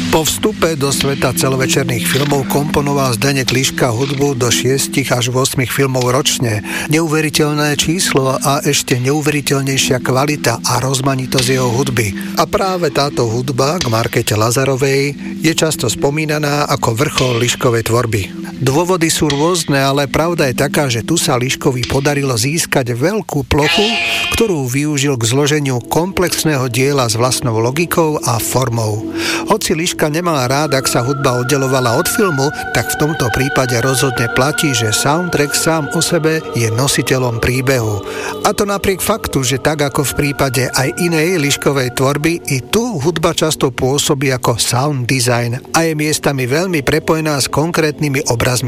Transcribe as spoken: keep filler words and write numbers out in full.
Po vstupe do sveta celovečerných filmov komponoval Zdeněk Liška hudbu do šiestich až ôsmich filmov ročne. Neuveriteľné číslo a ešte neuveriteľnejšia kvalita a rozmanitosť jeho hudby. A práve táto hudba k Markéte Lazarovej je často spomínaná ako vrchol Liškovej tvorby. Dôvody sú rôzne, ale pravda je taká, že tu sa Liškovi podarilo získať veľkú plochu, ktorú využil k zloženiu komplexného diela s vlastnou logikou a formou. Hoci Liška nemal rád, ak sa hudba oddelovala od filmu, tak v tomto prípade rozhodne platí, že soundtrack sám o sebe je nositeľom príbehu. A to napriek faktu, že tak ako v prípade aj inej Liškovej tvorby, i tu hudba často pôsobí ako sound design a je miestami veľmi prepojená s konkrétnymi obrazmi